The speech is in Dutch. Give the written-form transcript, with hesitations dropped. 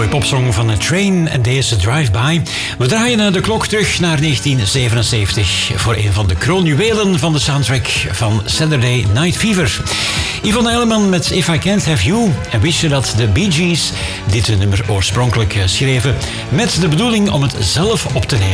mooie popsong van A Train en deze Drive-By. We draaien de klok terug naar 1977 voor een van de kroonjuwelen van de soundtrack van Saturday Night Fever. Yvonne Elleman met If I Can't Have You. En wist je dat de Bee Gees dit nummer oorspronkelijk schreven met de bedoeling om het zelf op te nemen?